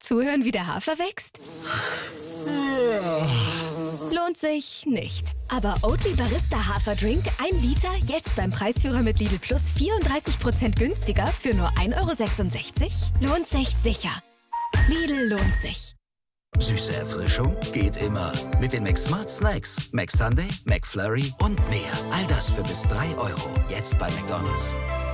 Zuhören, wie der Hafer wächst? Lohnt sich nicht. Aber Oatly Barista Haferdrink 1 Liter jetzt beim Preisführer mit Lidl Plus 34% günstiger für nur 1,66 €? Lohnt sich sicher. Lidl lohnt sich. Süße Erfrischung geht immer. Mit den McSmart Snacks. McSunday, McFlurry und mehr. All das für bis 3 €. Jetzt bei McDonald's.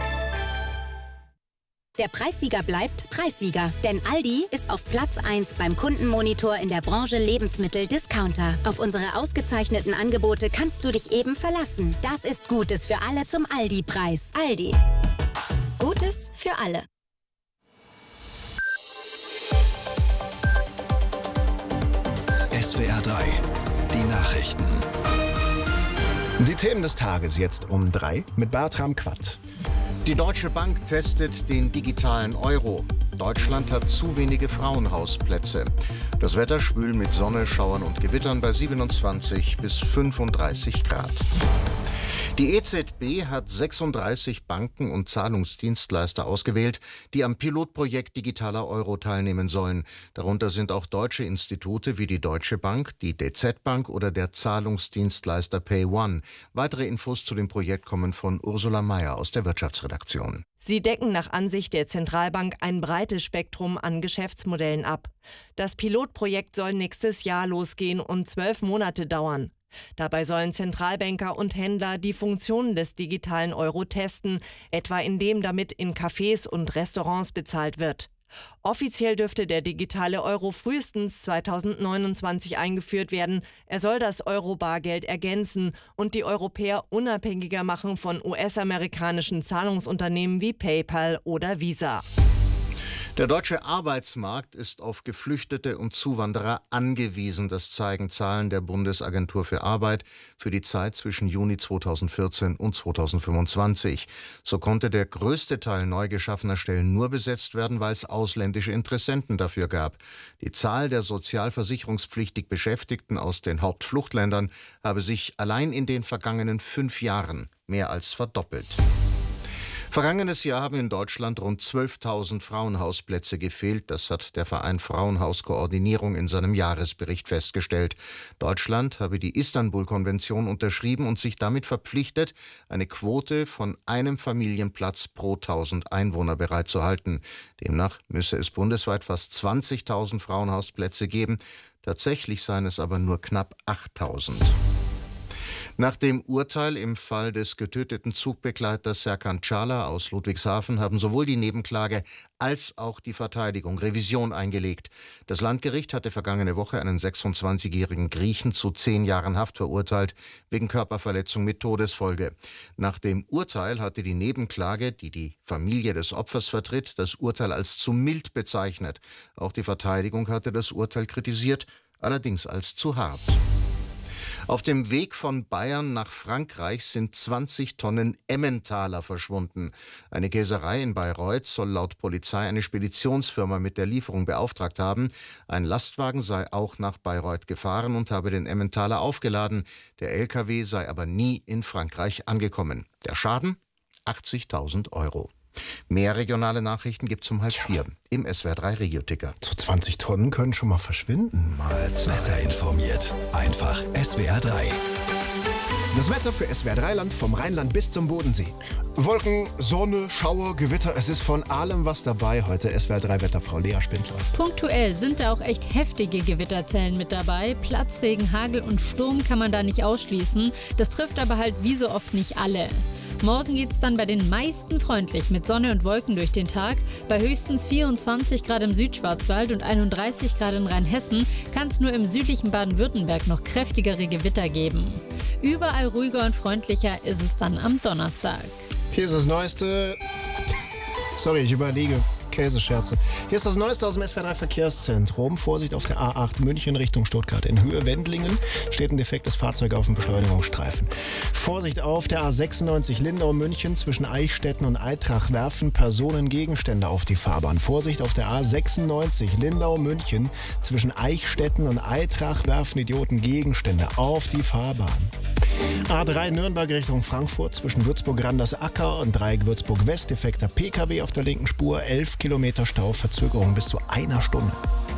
Der Preissieger bleibt Preissieger, denn Aldi ist auf Platz 1 beim Kundenmonitor in der Branche Lebensmittel-Discounter. Auf unsere ausgezeichneten Angebote kannst du dich eben verlassen. Das ist Gutes für alle zum Aldi-Preis. Aldi. Gutes für alle. SWR 3, die Nachrichten. Die Themen des Tages jetzt um 3 mit Bertram Quatt. Die Deutsche Bank testet den digitalen Euro. Deutschland hat zu wenige Frauenhausplätze. Das Wetter schwül mit Sonne, Schauern und Gewittern bei 27 bis 35 Grad. Die EZB hat 36 Banken und Zahlungsdienstleister ausgewählt, die am Pilotprojekt Digitaler Euro teilnehmen sollen. Darunter sind auch deutsche Institute wie die Deutsche Bank, die DZ Bank oder der Zahlungsdienstleister PayOne. Weitere Infos zu dem Projekt kommen von Ursula Mayer aus der Wirtschaftsredaktion. Sie decken nach Ansicht der Zentralbank ein breites Spektrum an Geschäftsmodellen ab. Das Pilotprojekt soll nächstes Jahr losgehen und 12 Monate dauern. Dabei sollen Zentralbanker und Händler die Funktionen des digitalen Euro testen, etwa indem damit in Cafés und Restaurants bezahlt wird. Offiziell dürfte der digitale Euro frühestens 2029 eingeführt werden. Er soll das Euro-Bargeld ergänzen und die Europäer unabhängiger machen von US-amerikanischen Zahlungsunternehmen wie PayPal oder Visa. Der deutsche Arbeitsmarkt ist auf Geflüchtete und Zuwanderer angewiesen. Das zeigen Zahlen der Bundesagentur für Arbeit für die Zeit zwischen Juni 2014 und 2025. So konnte der größte Teil neu geschaffener Stellen nur besetzt werden, weil es ausländische Interessenten dafür gab. Die Zahl der sozialversicherungspflichtig Beschäftigten aus den Hauptfluchtländern habe sich allein in den vergangenen 5 Jahren mehr als verdoppelt. Vergangenes Jahr haben in Deutschland rund 12.000 Frauenhausplätze gefehlt. Das hat der Verein Frauenhauskoordinierung in seinem Jahresbericht festgestellt. Deutschland habe die Istanbul-Konvention unterschrieben und sich damit verpflichtet, eine Quote von einem Familienplatz pro 1.000 Einwohner bereitzuhalten. Demnach müsse es bundesweit fast 20.000 Frauenhausplätze geben. Tatsächlich seien es aber nur knapp 8.000. Nach dem Urteil im Fall des getöteten Zugbegleiters Serkan Çağlar aus Ludwigshafen haben sowohl die Nebenklage als auch die Verteidigung Revision eingelegt. Das Landgericht hatte vergangene Woche einen 26-jährigen Griechen zu 10 Jahren Haft verurteilt, wegen Körperverletzung mit Todesfolge. Nach dem Urteil hatte die Nebenklage, die die Familie des Opfers vertritt, das Urteil als zu mild bezeichnet. Auch die Verteidigung hatte das Urteil kritisiert, allerdings als zu hart. Auf dem Weg von Bayern nach Frankreich sind 20 Tonnen Emmentaler verschwunden. Eine Käserei in Bayreuth soll laut Polizei eine Speditionsfirma mit der Lieferung beauftragt haben. Ein Lastwagen sei auch nach Bayreuth gefahren und habe den Emmentaler aufgeladen. Der LKW sei aber nie in Frankreich angekommen. Der Schaden? 80.000 €. Mehr regionale Nachrichten gibt's um 3:30 im SWR 3 Regio-Ticker. So 20 Tonnen können schon mal verschwinden. Besser informiert. Einfach SWR 3. Das Wetter für SWR 3 Land vom Rheinland bis zum Bodensee. Wolken, Sonne, Schauer, Gewitter, es ist von allem was dabei. Heute SWR 3 Wetterfrau Lea Spindler. Punktuell sind da auch echt heftige Gewitterzellen mit dabei. Platzregen, Hagel und Sturm kann man da nicht ausschließen. Das trifft aber halt wie so oft nicht alle. Morgen geht's dann bei den meisten freundlich mit Sonne und Wolken durch den Tag. Bei höchstens 24 Grad im Südschwarzwald und 31 Grad in Rheinhessen kann es nur im südlichen Baden-Württemberg noch kräftigere Gewitter geben. Überall ruhiger und freundlicher ist es dann am Donnerstag. Hier ist das Neueste. Sorry, ich überlege. Käsescherze. Hier ist das Neueste aus dem SWR 3 Verkehrszentrum. Vorsicht auf der A8 München Richtung Stuttgart. In Höhe Wendlingen steht ein defektes Fahrzeug auf dem Beschleunigungsstreifen. Vorsicht auf der A96 Lindau-München zwischen Eichstätten und Eitrach werfen Personen Gegenstände auf die Fahrbahn. Vorsicht auf der A96 Lindau-München zwischen Eichstätten und Eitrach werfen Idioten Gegenstände auf die Fahrbahn. A3 Nürnberg Richtung Frankfurt zwischen Würzburg-Randersacker und Dreieck Würzburg-West defekter PKW auf der linken Spur. 11 Kilometer Stau, Verzögerung bis zu 1 Stunde.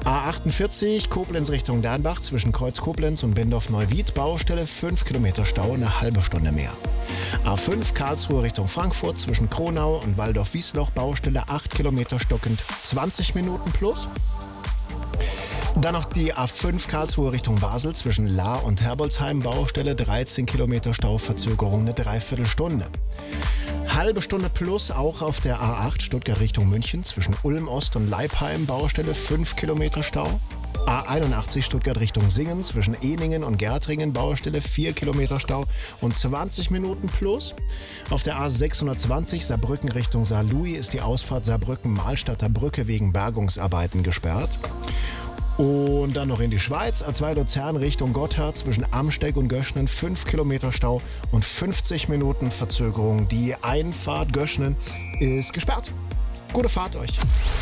A48 Koblenz Richtung Dernbach zwischen Kreuz Koblenz und Bendorf-Neuwied. Baustelle 5 Kilometer Stau, eine halbe Stunde mehr. A5 Karlsruhe Richtung Frankfurt zwischen Kronau und Waldorf-Wiesloch. Baustelle 8 Kilometer stockend 20 Minuten plus. Dann noch die A5 Karlsruhe Richtung Basel zwischen Lahr und Herbolzheim. Baustelle 13 Kilometer Stau, Verzögerung eine Dreiviertelstunde. Halbe Stunde plus auch auf der A8 Stuttgart Richtung München zwischen Ulm Ost und Leipheim. Baustelle 5 Kilometer Stau. A81 Stuttgart Richtung Singen zwischen Ehningen und Gärtringen. Baustelle 4 Kilometer Stau und 20 Minuten plus. Auf der A620 Saarbrücken Richtung Saarlouis ist die Ausfahrt Saarbrücken-Mahlstadter Brücke wegen Bergungsarbeiten gesperrt. Und dann noch in die Schweiz, A2 Luzern Richtung Gotthard zwischen Amsteg und Göschnen, 5 Kilometer Stau und 50 Minuten Verzögerung. Die Einfahrt Göschnen ist gesperrt. Gute Fahrt euch.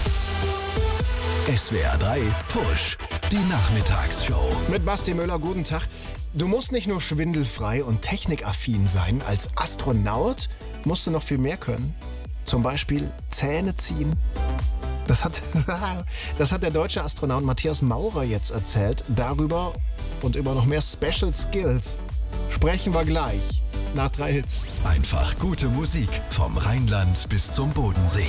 SWR 3 Push, die Nachmittagsshow. Mit Basti Müller, guten Tag. Du musst nicht nur schwindelfrei und technikaffin sein. Als Astronaut musst du noch viel mehr können. Zum Beispiel Zähne ziehen. Das hat der deutsche Astronaut Matthias Maurer jetzt erzählt. Darüber und über noch mehr Special Skills sprechen wir gleich nach 3 Hits. Einfach gute Musik vom Rheinland bis zum Bodensee.